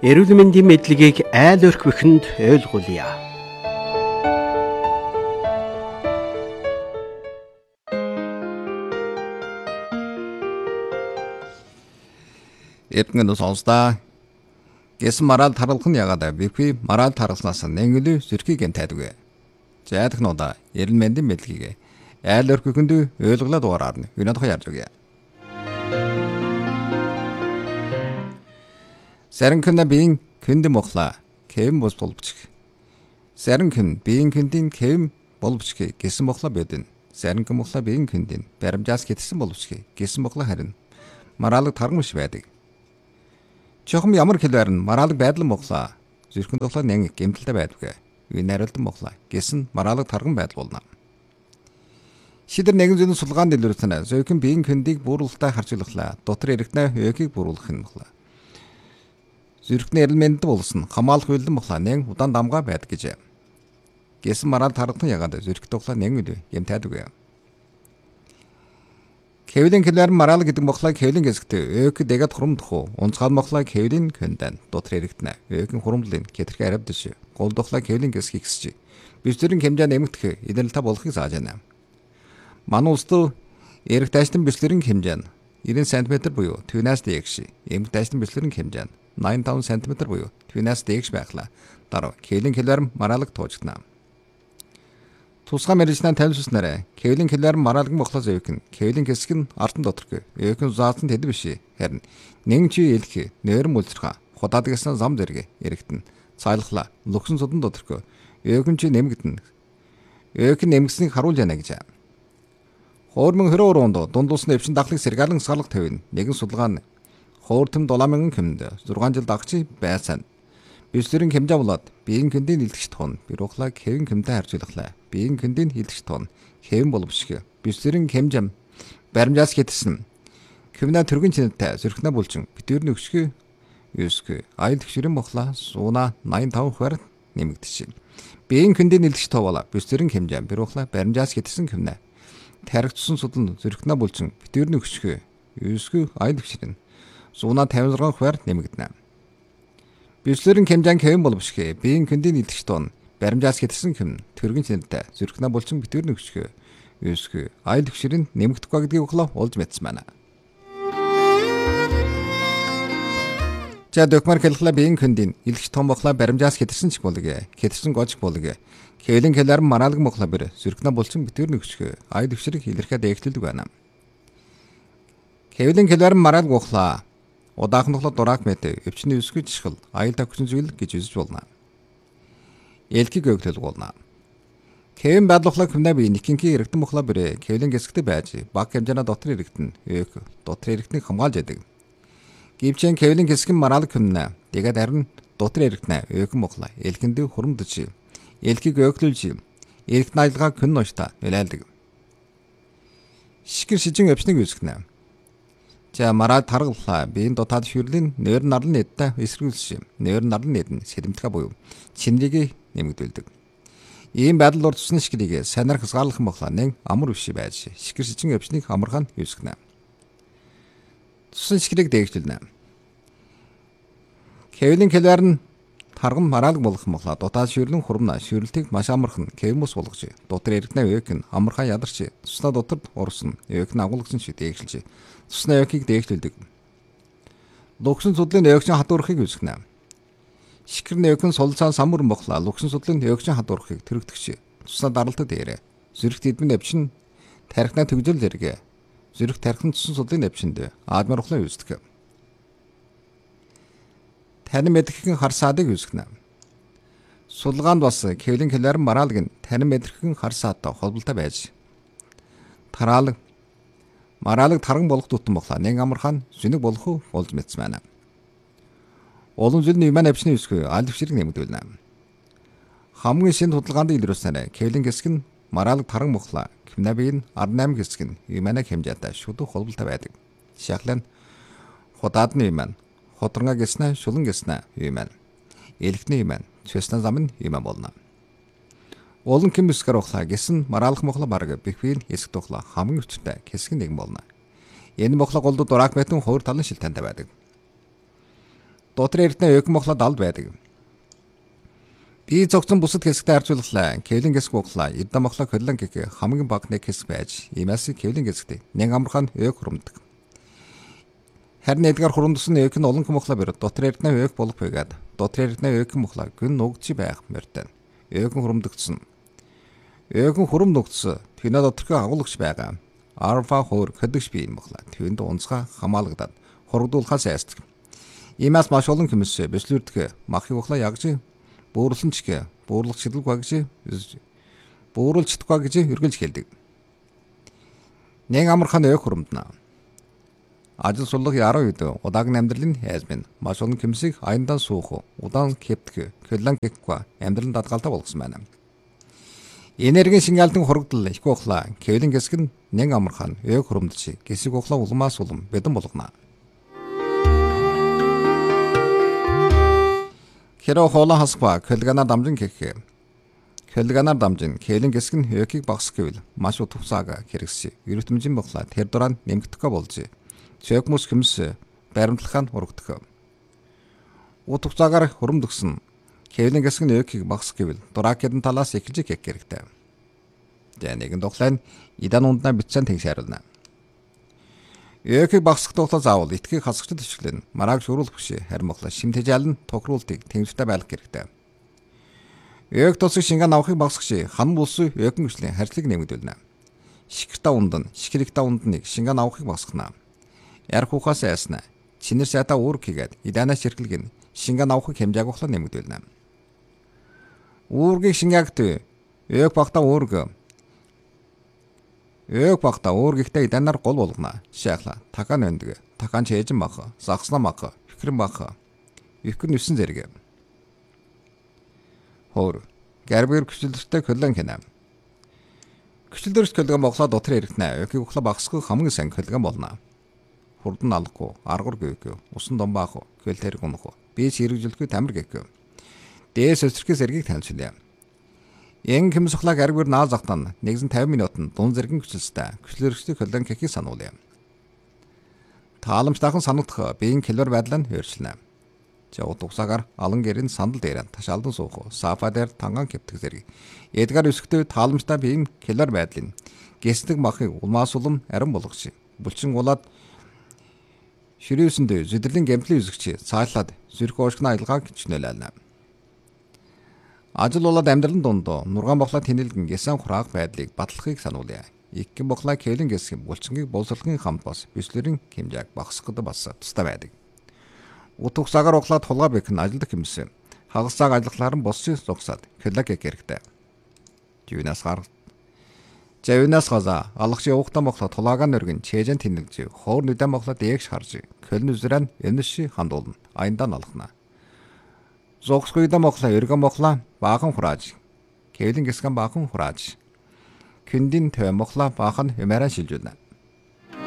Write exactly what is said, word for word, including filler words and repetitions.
Эрүүл мэндийн мэдлэгийг айл өрхвөхөнд ойлгуулъя. Эпгэн сонсдаа гэсэн мараад таргалах нь ягаад бифи мараад таргалснаас нэнгэлүү зэрхийг юм тайдаг. Зайдах нуудаа эрүүл мэндийн мэдлэгийг айл өрхвөхөнд ойлгуулаад уураар нь юунадах ярьж өгье. Сарин күнэ биеийн күнд мохла кэм бос болбчих. Сарин күн биеийн күндийн кэм болбчих гэсэн мохла бэдэн. Сарин күн мохла биеийн күндийн баримжаас гэтсэн болбчих гэсэн мохла харин мараалаг таргамш байдаг. Чохом ямар хэлээр нь мараалаг байдлан мохла зүрхэнд болохоор нэн гэмтэлтэй байдаг. Юу нариулдан мохла гэсэн мараалаг таргам байдал болно. Шидэр нэгэн зүйн сулгаан дэлгэрсэн зөөхөн биеийн күндийг бууруулалтаа харжуулахлаа. Дотор эргэнэ өөхийг бууруулах нь мохла. Зүрхний эрүүл мэндэд болсон хамгаалах үйлдэн мохла нэн удаан дамгаа байдаг гэж. Гэсэн мараал таргалан ягаад зүрхт тухлаа нэн үл юм тайдаг. Кевлин хэлээр мараал гэдэг мохла кевлин гэсгтээ өөх дэгэд хурамдах уу. Унцгаал мохла кевлин кэндан дотор эргэнэ өөхөн хурамдлын кетэрхэ аравдш. Гол тухлаа кевлин гэсгийг гэсч. Бичлэрийн хэмжээ нэмэгдэх идэнэлтэй болохыг зааж байна. Манай улсд эрэг дайштан бичлэрийн хэмжээ нь ninety сантиметр буюу түүнээс дээш. Эмэг дайштан бичлэрийн хэмжээ нь ninety-five сантиметр буюу түүнээс дээш байхлаа. Дараа кевлин хэлээр мараалаг туужгана. Тусгай мэрэгчнээ танилцуулснараа кевлин хэлээр мараалаг мохлоо зэвхэн кевлин хэсэг нь артан доторх. Өөкөн заасан тэд биш. Харин нэгэн чи элх нойрон үлзэрхэ худаад гэсэн зам зэрэг эрэгтэн цайлахлаа. Лөгсөн судан доторх. Өөкөн чи нэмэгдэн. Өөкөн нэмгснийг харуул яана гэж. Хоормон хөрөөр онд дундуулсан өвчин дахлыг сэргаалan сарлах тавина. Нэгэн судалгаа нь Хоортом seven thousand кэмд six жил дагчи байсан. Бичлэрийн хэмжээ болоод биеийн күндийн илтгэж тун бирухлаа кевин кэмдэ харжуулахлаа. Биеийн күндийн илтгэж тун кевин боловшиг. Бичлэрийн хэмжэм баримжаас хэтсэн. Кевина төргөн чинэлтэй зүрхнэ булчин битүүрний өшгөө юусгүй айл тгшэрэн мохлаа сууна ninety-five хвар нэмэгдэж. Биеийн күндийн илтгэж тоовала бичлэрийн хэмжэм бирухлаа баримжаас хэтсэн кевина. Таригдсан судан зүрхнэ булчин битүүрний өшгөө юусгүй айл тгшэрэн сууна fifty-six хвар нэмэгдэнэ. Бичлэрийн хэмжээ кевин боловшиг биеийн күндийн илтгэж тун баримжаас хэтсэн хэм төргөн чинэлтэй зүрхнэ булчин битүүрний өшгөө юусгүй айл тгшэрэн нэмэгдэхгүй гэдгийг ухлаа олж мэдсэн байна. За докмар хэлхлаа биеийн күндийн илтгэж тун мохлаа баримжаас хэтсэн ч болог хэтсэн гож болог кевлин хэлээр мараалаг мохлаа бэр зүрхнэ булчин битүүрний өшгөө айл тгшэрэг илэрхэ дээгтэлдэг байна. Кевлин хэлээр мараалаг мохлаа удаахан тухлаа дурак мэт өвчний өсгөж шихэл аял тавхсан зүйл гэж үзэж болно. Элхийг өгтөл болно. Кевин бадлахлаа хүнэ би никинки эргэтэн мохлаа бэрэ кевлин гэсгтээ байж баг хэмжээний дотор эргэтэн өөх дотор эргэтнийг хамгаалж яадаг. Гівчэн кевлин гэсгэн мараалаг хүнэ тэгээд харин дотор эргэтнэ өөхөн мохлаа элхэндээ хурамдж элхийг өгтөлж эргэтэн аялгаа күн ноёшта нөлөөлдөг. Шигэр шижин өвчнийг үүсгэнэ. За мараа таргаллаа биеийн дотоод шүрлийн нойр нарлын нэдтэй эсрэгүүлж нойр нарлын нэд нь сэрэмтгэ буюу чинрийг нэмэгдүүлдэг. Ийм байдал урдсан шигрийг санаар хязгаарлах мохлаа нэг амар биш байж шигэр шижин өвчнийг амархан үүсгэнэ. Тусан шигрийг дээгжүүлнэ. Кевлин хэлээр нь тарган мараалаг болох мохлаа дотоод шүрлийн хурамна шүрлтийг маш амархан кевмус болгож дотор эргэнэ өөх нь амархан ядарч туснаа дотор урсан өөх нь агуулгасан шиг дээгжилж тусны өөхийг дээгтүүлдэг. Лөгсөн судлын өөхчин хадуурхыг үүсгэнэ. Шикэрний өөхн сул цаан самур мохлаа лөгсөн судлын өөхчин хадуурхыг төрөгдөгч. Туснаа даралтад дээрэ. Зүрхт эдмэн навчин тархинаа төгжил зэрэг. Зүрх тархин тусан судлын навчинд аадмар ухлаа үүсдэг. Танин мэдрэгхэн хар саадыг үүсгэнэ. Судалгаанд бас кевлин хэлээр мараалаг нь танин мэдрэгхэн хар саадтай холбоотой байж тараалаг мараалаг тарган болох тутан мохлаа нэг амархан зүнэг болох уу олж мэдсэн байна. Олон зүйлний юмаа авчны үсгүй аль төвшрийг нэмэгдүүлнэ. Хамгийн шинэ судалгаанд илрүүлснээр кевлин гэсг нь мараалаг тарган мохлаа кевнабиг нь eighty-eight гэсг нь юмаа хэмжээтэй шүдүү холбоотой байдаг. Жишээлбэл худаадны юмаа хотронга гэснэ шулан гэснэ юмаа элхний юмаа чөснө зам нь юмаа болно. Олон кэмскэр ухлаа гэсэн мараалах мохлоо бараг бихвийн эсэг тухлаа хамгийн өвчтэй хэсэг нэг болно. Энэ мохлоо голдод дурак байтан хуур талын шилтэнтэй байдаг. Дотрын эрдэнэ өөхөн мохлоо далд байдаг. Би зогцсон бусад хэсэгтээ харжуулглаа. Кевлин хэсэг углаа. Эрдэнэ мохлоо коллон гэх хамгийн бага нэг хэсэг байж, иймээс Кевлин хэсэгтээ нэг амархан өөх хурамдаг. Харин эдгээр хурамдсан өөх нь олон мохлоо бэр дотрын эрдэнэ өөх болох байгаад дотрын эрдэнэ өөхөн мохлоо гүн нүгдчих байх мөртэн. Өөхөн хурамдагдсан. Өөхөн хурам нүгдсэн. Тэний доторхой агуулгач байгаа. Арфа хөр хөдөгч бие мохлоо. Тэнд унцгаа хамаалагдаад хорогдуулахаас айсдаг. Иймээс маш олон хүмүүс бэслүүрдэх махыг ухлаа ягж бөөрлөнчг бөөрлөх шидлэг багж бөөрлж чадахгүй гэж эргэлж хэлдэг. Нэг амархан өөх хурамдна. Ажил суллах яруу үед удаагийн амьдралын хайзмын маш олон хүмүүсийг аяндаа суух, удаан кептг, коллон гэхгүй амьдралын дадгалтай болгосон байна. Энергийн шингаалтын хорогдол их ухлаа. Кевлин гэсг нь нэг амархан өөх хурамдч гэсэг ухлаа улмаас улам бэдэн болгоно. Хэрэв хоолоо хасва колганаар дамжин гэх. Колганаар дамжин Кевлин гэсг нь өөхийг багсах гэвэл маш утгацаага хэрэгсэ. Эрдэмжин боглаа тэр дураа нэмэгдэхгүй болж. Цэвмус хүмүүс баримтлахад урагдах. Утгацаагаар хурамдагсан Кевлин гэсг нь өөхийг багсах гэвэл дуракэдэн талаас эхэлж гэх хэрэгтэй. За нэгэн тоглоом идан ундна битсэн тэгш харуулна. Өөхийг багсах тухлаа заавал итгэхийг хасагчд төчлөн марааг шуруулах биш харин моглоо шимтэжаал нь тохируултыг тэмцэлтэй байлгах хэрэгтэй. Өөх тусах шингэн авахыг багсах хан булсын өөхөн хүчлийн харьцлыг нэмэгдүүлнэ. Шикэртэ унд нь шикэрэгтэ унд нэг шингэн авахыг багсахна. Ярх ухаас айсна. Чинэр сайта үүрэг хийгээд иданаа ширхэлгэн шингэн авахыг хэмжээг ухлаа нэмэгдүүлнэ. Үүргийг шингээгт өөх багтаа үүрэг Өөх багта өөргийгтэй иданаар гол болгоно. Шахла такан өндөг. Такан чэжэн бах. Загсна мах. Фикрэн бах. Ихгэр нүсэн зэрэг. Хоор гэрбэр хүчлэлтэй коллон хэнэ. Хүчлэлдэрс коллон моглоо дотрын эргэнэ. Өөхийг ухлаа багсах хамгийн сайн коллон болно. Хурдан алахгүй, аргар гүйг, усан дом баах, хөл тэрэг унах. Би сэргэжүүлэхгүй тамир гэх. Дээс өсөрхөөс эргийг танилцуулъя. Эн хэмсухлаа гэрбэр наа захтан нэгэн тавин минутанд дун зэргийн хүчилстэй хүчлэрэгчдийг коллон гэхийг сануулъя. Тааламжтайхан санагдах биеийн калори байдлаа нь өөрчилнэ. Жавд угсаагаар алан гэрийн сандал дээр ташаалдан суух, сафа дээр танган кэптэг зэрэг. Эдгээр өсөхтэй тааламжтай биеийн калори байдлын гэсдэг махыг улмаас улам арин болгоч. Булчин улаад ширээсэнд зүдрэлийн гэмтлийн үзэгч цаалаад зүрх уушгины аялгааг хичнээлнэ. Ажил болоод амьдралын дунд нургаан боглоо тэнэлгэн гисэн хураах байдлыг батлахыг сануулъя. Игхэн боглоо Кевлин гэсгийн булчингийг боловсролын хамт бас бислэрийн хэмжээг багасгахад бас тустай байдаг. Утгасаагаар углаад тулгаа бэх нь ажилдах хэмсэн. Хагасааг ажиллахлаар нь босч зогсоод коллог хэрэгтэй. Живнаас гар Живнаас газа алгачи уухтан боглоо тулаагаа нөргөн чэжэн тэнэлж хоор нүдэн боглоо дээгш харж коллон үзрэн энэши хандуулна. Аяндаа налхна. Зогсгойда моглоо эргэн моглоо баахан хурааж. Кевлин гэсгэн баахан хурааж. Күндин төв моглоо баахан хэмээрэн шилжүүлнэ.